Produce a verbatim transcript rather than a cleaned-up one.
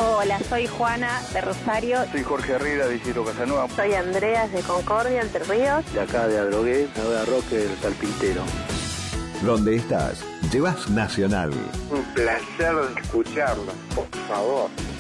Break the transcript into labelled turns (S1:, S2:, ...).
S1: Hola, soy Juana de Rosario.
S2: Soy Jorge Herrera de Isidro Casanova.
S3: Soy Andreas de Concordia, Entre Ríos.
S4: De acá de Adrogué, Nueva Roque del Carpintero.
S5: Donde estás, llevas Nacional.
S6: Un placer escucharlo, por favor.